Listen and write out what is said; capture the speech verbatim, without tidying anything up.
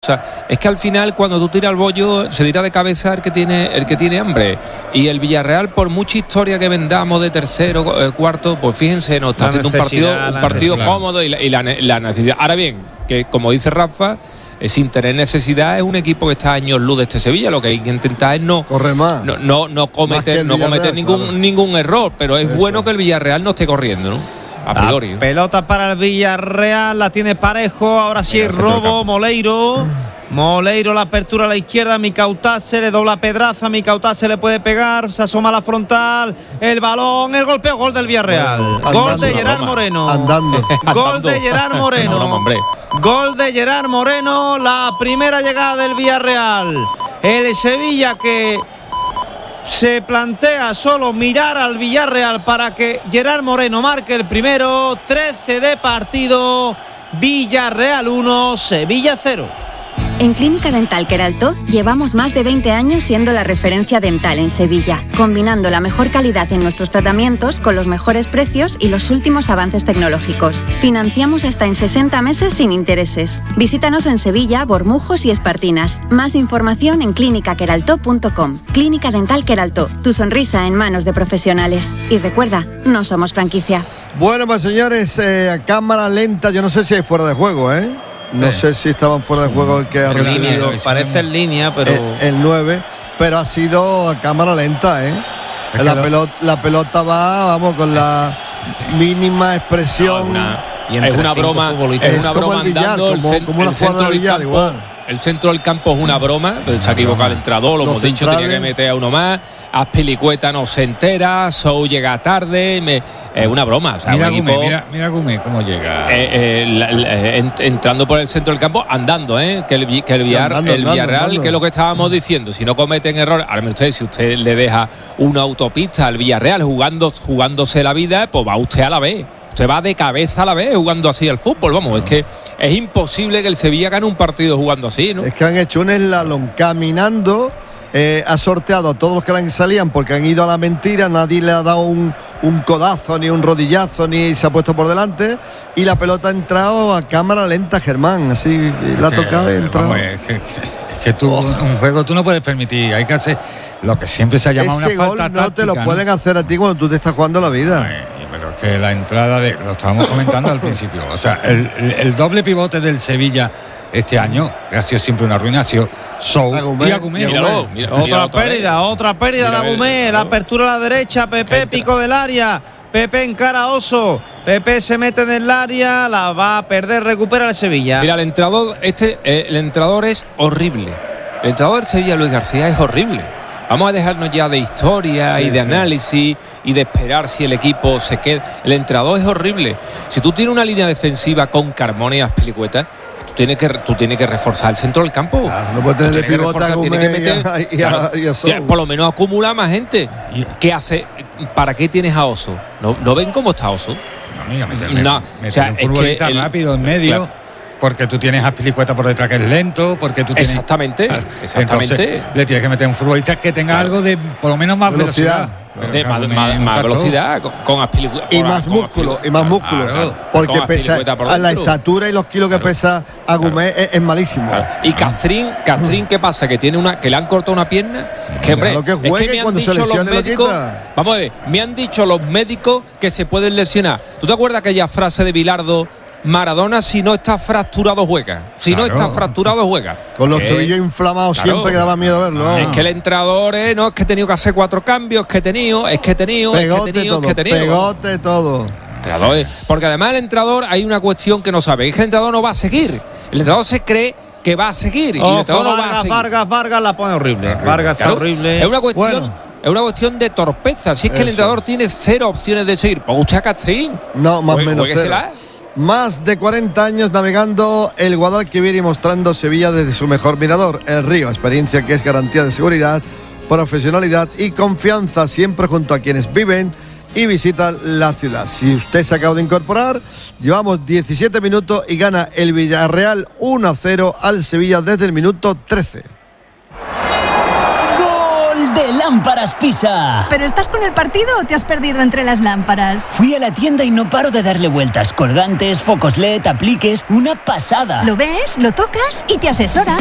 O sea, es que al final cuando tú tiras el bollo se tira de cabeza el que tiene el que tiene hambre, y el Villarreal, por mucha historia que vendamos de tercero, eh, cuarto, pues fíjense, nos está haciendo un partido un partido cómodo y, la, y la, la necesidad. Ahora bien, que como dice Rafa, eh, sin tener necesidad, es un equipo que está a años luz de este Sevilla. Lo que hay que intentar es no corre más, no no, no cometer no cometer ningún claro. ningún error, pero es Eso. bueno que el Villarreal no esté corriendo, ¿no? A priori. La pelota para el Villarreal, la tiene Parejo, ahora sí el robo, Moleiro. Moleiro, la apertura a la izquierda, Micautase, le dobla Pedraza, Micautase le puede pegar, se asoma a la frontal, el balón, el golpeo, gol del Villarreal. Andando, gol de Gerard Moreno. Andando. Gol de Gerard Moreno. No, no, gol de Gerard Moreno, la primera llegada del Villarreal. El Sevilla que se plantea solo mirar al Villarreal para que Gerard Moreno marque el primero. Trece de partido, Villarreal uno, Sevilla cero. En Clínica Dental Queraltó llevamos más de veinte años siendo la referencia dental en Sevilla, combinando la mejor calidad en nuestros tratamientos con los mejores precios y los últimos avances tecnológicos. Financiamos hasta en sesenta meses sin intereses. Visítanos en Sevilla, Bormujos y Espartinas. Más información en clínica queraltó punto com. Clínica Dental Queraltó, tu sonrisa en manos de profesionales. Y recuerda, no somos franquicia. Bueno, pues señores, eh, a cámara lenta, yo no sé si hay fuera de juego, ¿eh? No sí. sé si estaban fuera de juego el que ha recibido. Línea, parece en línea, pero. El, el nueve, pero ha sido a cámara lenta, ¿eh? Es la, pelota, la pelota va, vamos, con la mínima expresión. No, una, es una broma. Es, es una como broma el billar, andando, como, el, como una jugada de billar, campo, igual. El centro del campo es una broma, se ha equivocado el entrenador, lo hemos dicho, tenía que meter a uno más. Azpilicueta no se entera, Sou llega tarde, es eh, una broma. O sea, mira, un Gume, equipo, mira, mira Gume cómo llega. Eh, eh, la, la, eh, entrando por el centro del campo, andando, ¿eh? Que el, que el, Villar, andando, el Villarreal, andando, andando. Que es lo que estábamos diciendo, si no cometen errores, ahora usted, si usted le deja una autopista al Villarreal jugando, jugándose la vida, pues va usted a la vez. Usted va de cabeza a la vez jugando así al fútbol, vamos, es que es imposible que el Sevilla gane un partido jugando así, ¿no? Es que han hecho un eslalon caminando, eh, ha sorteado a todos los que le salían porque han ido a la mentira, nadie le ha dado un, un codazo, ni un rodillazo, ni se ha puesto por delante, y la pelota ha entrado a cámara lenta, Germán, así, la ha tocado y ha entrado. Vamos, es que, es que tú, oh. un juego tú no puedes permitir, hay que hacer lo que siempre se ha llamado Ese una falta gol no táctica, te lo ¿no? pueden hacer a ti cuando tú te estás jugando la vida. Ay, pero que la entrada de, lo estábamos comentando al principio, o sea, el, el, el doble pivote del Sevilla este año, que ha sido siempre una ruina, ha sido Sou Agumé, y Agumé. Míralo, mira, otra mira, pérdida, vez. otra pérdida mira, de Agumé, la apertura a la derecha, Pepe, pico del área, Pepe encara a Oso, Pepe se mete en el área, la va a perder, recupera el Sevilla. Mira, el entrenador, este, eh, el entrenador es horrible. El entrenador del Sevilla, Luis García, es horrible. Vamos a dejarnos ya de historia sí, y de sí. análisis y de esperar si el equipo se queda. El entrenador es horrible. Si tú tienes una línea defensiva con Carmona y Azpilicueta, tú tienes que tú tienes que reforzar el centro del campo. Claro, no puedes tener de pivote a Gómez que meter, y, y, a, y a claro, por lo menos acumula más gente. ¿Qué hace? ¿Para qué tienes a Oso? ¿No, ¿no ven cómo está Oso? No, amiga, meterle, no, meterle o sea, un futbolista es que el, rápido en medio. Claro. Porque tú tienes a Azpilicueta por detrás que es lento, porque tú tienes... Exactamente, claro, exactamente. Entonces, le tienes que meter un futbolista que tenga claro. algo de, por lo menos, más velocidad. velocidad. De, más, más, más velocidad, con, con Azpilicueta. Y más músculo, y más músculo. Claro. Porque con pesa, a la estatura y los kilos que claro. pesa Agumé claro. es, es malísimo. Claro. Y Castrín, Castrín, ¿qué pasa? Que tiene una, que le han cortado una pierna. Que, hombre, que juegue, es que me han dicho los médicos, vamos a ver, me han dicho los médicos que se pueden lesionar. ¿Tú te acuerdas aquella frase de Bilardo? Maradona, si no está fracturado, juega. Si claro. no está fracturado, juega. Con los tobillos inflamados claro. siempre que daba miedo verlo. Es que el entrenador, eh, no es que he tenido que hacer cuatro cambios, que he tenido, es que he tenido, pegote es que he tenido, todo, es que he tenido. Pegote todo. Porque además el entrenador, hay una cuestión que no sabe, es que el entrenador no va a seguir. El entrenador se cree que va a seguir. Ojo, y el entrenador Vargas, no va a seguir. Vargas, Vargas la pone horrible. Vargas, Vargas está claro. horrible. Es una cuestión. Bueno. Es una cuestión de torpeza. Si es que Eso. el entrenador tiene cero opciones de seguir. Pues usted a Castrín. No, más o menos cero. Más de cuarenta años navegando el Guadalquivir y mostrando Sevilla desde su mejor mirador, el río. Experiencia que es garantía de seguridad, profesionalidad y confianza, siempre junto a quienes viven y visitan la ciudad. Si usted se acaba de incorporar, llevamos diecisiete minutos y gana el Villarreal uno a cero al Sevilla desde el minuto trece. ¡Gol del de Lámparas Pisa. ¿Pero estás con el partido o te has perdido entre las lámparas? Fui a la tienda y no paro de darle vueltas. Colgantes, focos L E D, apliques, una pasada. Lo ves, lo tocas y te asesora.